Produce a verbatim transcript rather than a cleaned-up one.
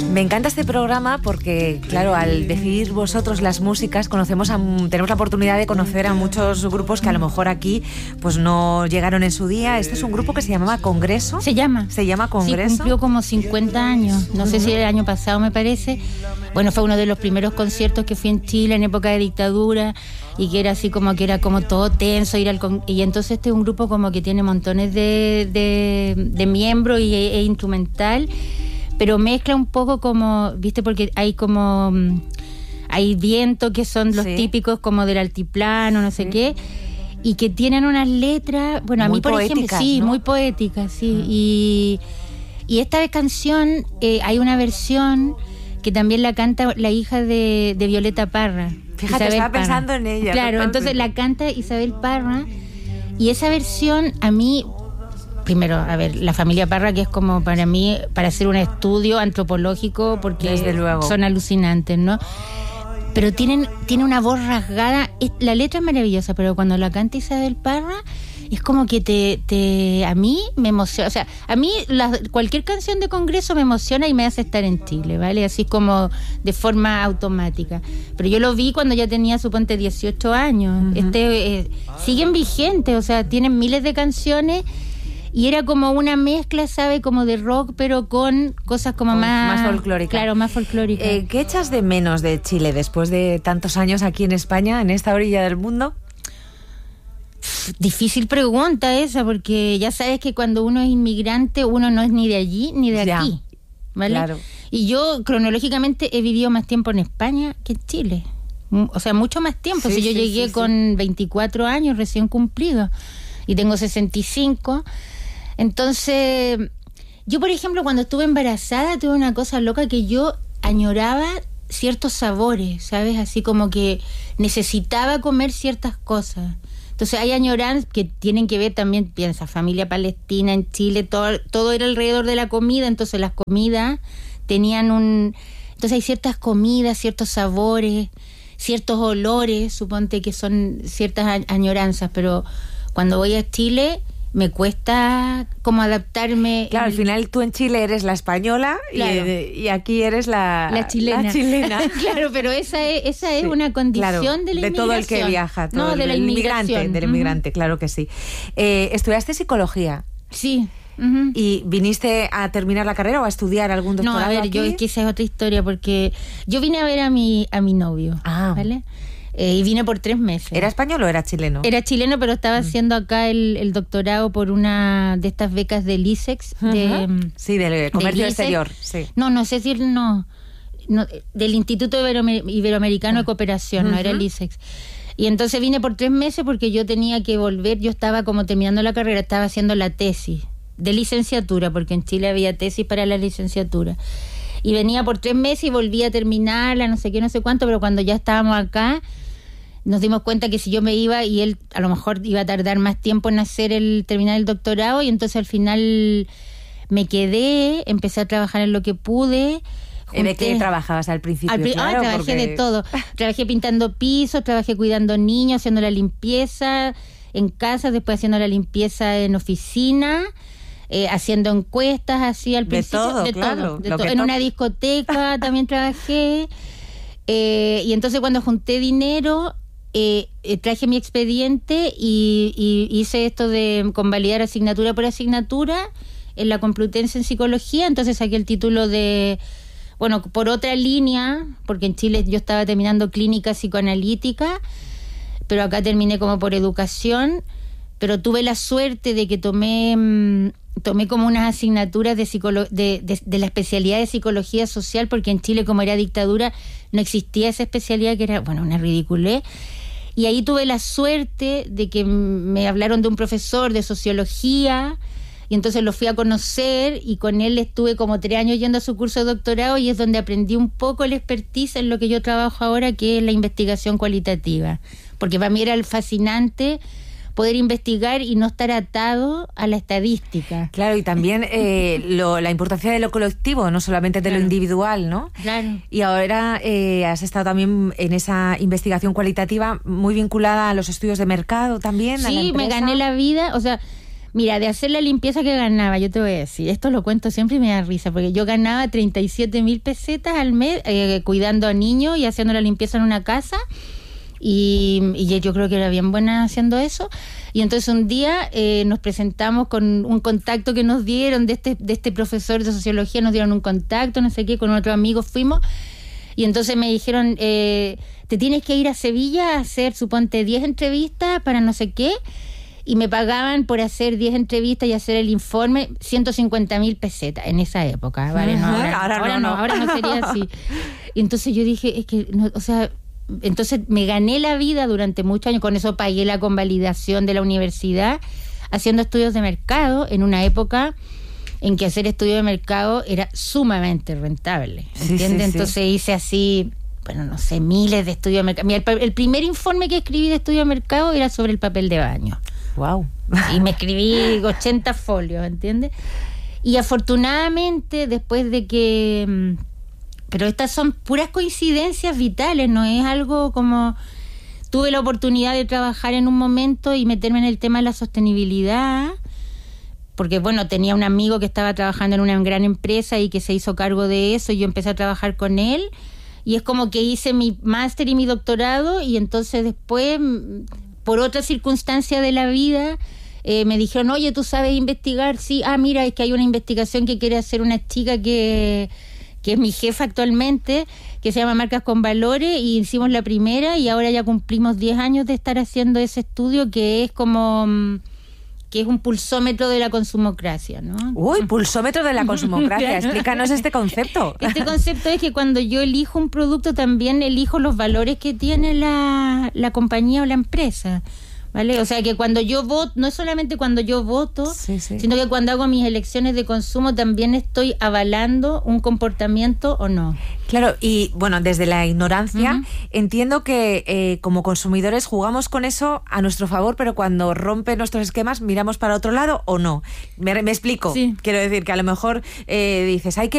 Me encanta este programa porque, claro, al decidir vosotros las músicas, conocemos a, tenemos la oportunidad de conocer a muchos grupos que a lo mejor aquí pues no llegaron en su día. Este es un grupo que se llamaba Congreso. Se llama. Se llama Congreso. Sí, cumplió como cincuenta años. No uh-huh. sé si el año pasado, me parece. Bueno, fue uno de los primeros conciertos que fui en Chile en época de dictadura y que era así como que era como todo tenso ir al con... y entonces este es un grupo como que tiene montones de, de, de miembros y es instrumental, pero mezcla un poco como, viste, porque hay como hay vientos que son los sí. típicos como del altiplano, no sé sí. qué, y que tienen unas letras, bueno, a muy mí por ejemplo, sí, ¿no? muy poéticas, sí, mm. y y esta canción eh, hay una versión que también la canta la hija de, de Violeta Parra. Fíjate, Isabel estaba Parra. pensando en ella. Claro, totalmente. Entonces la canta Isabel Parra y esa versión a mí, primero, a ver, la familia Parra, que es como para mí, para hacer un estudio antropológico, porque desde luego son alucinantes, ¿no? Pero tienen, tiene una voz rasgada, la letra es maravillosa, pero cuando la canta Isabel Parra, es como que te, te a mí me emociona, o sea, a mí la, cualquier canción de Congreso me emociona y me hace estar en Chile, ¿vale? Así como de forma automática. Pero yo lo vi cuando ya tenía, suponte, dieciocho años. Uh-huh. Este eh, siguen vigentes, o sea, tienen miles de canciones y era como una mezcla, ¿sabe? Como de rock, pero con cosas como con más... Más folclóricas. Claro, más folclóricas. Eh, ¿Qué echas de menos de Chile después de tantos años aquí en España, en esta orilla del mundo? Difícil pregunta esa, porque ya sabes que cuando uno es inmigrante, uno no es ni de allí ni de ya, aquí, ¿vale? Claro. Y yo cronológicamente he vivido más tiempo en España que en Chile. O sea, mucho más tiempo. Sí, si yo sí, llegué sí, con sí. veinticuatro años recién cumplidos y tengo sesenta y cinco. Entonces, yo por ejemplo cuando estuve embarazada tuve una cosa loca que yo añoraba ciertos sabores, ¿sabes? Así como que necesitaba comer ciertas cosas. Entonces hay añoranzas que tienen que ver también, piensa, familia palestina en Chile, todo, todo era alrededor de la comida, entonces las comidas tenían un... Entonces hay ciertas comidas, ciertos sabores, ciertos olores, suponte que son ciertas añoranzas, pero cuando voy a Chile me cuesta como adaptarme. Claro, al final tú en Chile eres la española claro. y, y aquí eres la, la chilena. La chilena. Claro, pero esa es, esa es sí, una condición claro, de la de inmigración. todo el que viaja. Todo no, el, de la el inmigración. inmigrante, del inmigrante, uh-huh. claro que sí. Eh, ¿Estudiaste psicología? Sí. Uh-huh. ¿Y viniste a terminar la carrera o a estudiar algún doctorado? No, a ver, aquí? yo es que esa es otra historia, porque yo vine a ver a mi, a mi novio, ah. ¿vale? Eh, y vine por tres meses. ¿Era español o era chileno? Era chileno, pero estaba mm. haciendo acá el, el doctorado por una de estas becas del I S E X. Uh-huh. de, sí, del comercio del exterior. Sí. No, no sé si no, no del Instituto Iberoamer- Iberoamericano uh-huh. de Cooperación, uh-huh. no era el I S E X. Y entonces vine por tres meses porque yo tenía que volver, yo estaba como terminando la carrera, estaba haciendo la tesis de licenciatura, porque en Chile había tesis para la licenciatura. Y venía por tres meses y volvía a terminarla, no sé qué, no sé cuánto, pero cuando ya estábamos acá, nos dimos cuenta que si yo me iba y él a lo mejor iba a tardar más tiempo en hacer el terminar el doctorado, y entonces al final me quedé, empecé a trabajar en lo que pude. Junté, ¿de qué trabajabas al principio? Al, claro, ah, trabajé porque... de todo. Trabajé pintando pisos, trabajé cuidando niños, haciendo la limpieza en casa, después haciendo la limpieza en oficina, eh, haciendo encuestas así al principio. De todo, de claro. todo, de lo todo. Que en to- una discoteca también trabajé. Eh, y entonces cuando junté dinero, eh, eh, traje mi expediente y, y hice esto de convalidar asignatura por asignatura en la Complutense en psicología. Entonces saqué el título de, bueno, por otra línea, porque en Chile yo estaba terminando clínica psicoanalítica, pero acá terminé como por educación. Pero tuve la suerte de que tomé mmm, tomé como unas asignaturas de, psicolo- de, de, de la especialidad de psicología social, porque en Chile, como era dictadura, no existía esa especialidad, que era, bueno, una ridiculez. Y ahí tuve la suerte de que me hablaron de un profesor de sociología, y entonces lo fui a conocer, y con él estuve como tres años yendo a su curso de doctorado, y es donde aprendí un poco el expertise en lo que yo trabajo ahora, que es la investigación cualitativa. Porque para mí era el fascinante poder investigar y no estar atado a la estadística. Claro, y también eh, lo, la importancia de lo colectivo, no solamente de claro. lo individual, ¿no? Claro. Y ahora eh, has estado también en esa investigación cualitativa muy vinculada a los estudios de mercado también. Sí, a la me gané la vida, o sea, Mira, de hacer la limpieza que ganaba, yo te voy a decir, esto lo cuento siempre y me da risa, porque yo ganaba treinta y siete mil pesetas al mes eh, cuidando a niños y haciendo la limpieza en una casa, y, y yo creo que era bien buena haciendo eso. Y entonces un día eh, nos presentamos con un contacto que nos dieron de este, de este profesor de sociología, nos dieron un contacto, no sé qué, con otro amigo fuimos, y entonces me dijeron, eh, te tienes que ir a Sevilla a hacer, suponte, diez entrevistas para no sé qué, y me pagaban por hacer diez entrevistas y hacer el informe ciento cincuenta mil pesetas en esa época, ¿vale? No, ahora, ahora, ahora no, no, ahora no sería así. Y entonces yo dije, es que, no, o sea, entonces me gané la vida durante muchos años, con eso pagué la convalidación de la universidad, haciendo estudios de mercado en una época en que hacer estudios de mercado era sumamente rentable, ¿entiendes? Sí, sí, entonces sí. hice así... bueno, no sé, miles de estudios de mercado. Mira, el, el primer informe que escribí de estudio de mercado era sobre el papel de baño. Wow. Y me escribí ochenta folios, ¿entiendes? Y afortunadamente, después de que... Pero estas son puras coincidencias vitales, no es algo como... Tuve la oportunidad de trabajar en un momento y meterme en el tema de la sostenibilidad, porque, bueno, tenía un amigo que estaba trabajando en una gran empresa y que se hizo cargo de eso, y yo empecé a trabajar con él. Y es como que hice mi máster y mi doctorado, y entonces después, por otra circunstancia de la vida, eh, me dijeron, oye, ¿tú sabes investigar? Sí, ah, mira, es que hay una investigación que quiere hacer una chica que, que es mi jefa actualmente, que se llama Marcas con Valores, y hicimos la primera, y ahora ya cumplimos diez años de estar haciendo ese estudio, que es como... que es un pulsómetro de la consumocracia, ¿no? Uy, pulsómetro de la consumocracia. Explícanos este concepto. Este concepto es que cuando yo elijo un producto, también elijo los valores que tiene la, la compañía o la empresa, ¿vale? O sea, que cuando yo voto, no es solamente cuando yo voto, sí, sí. sino que cuando hago mis elecciones de consumo también estoy avalando un comportamiento o no. Claro, y bueno, desde la ignorancia, uh-huh. entiendo que eh, como consumidores jugamos con eso a nuestro favor, pero cuando rompe nuestros esquemas, ¿miramos para otro lado o no? Me, me explico. Sí. Quiero decir que a lo mejor eh, dices, hay que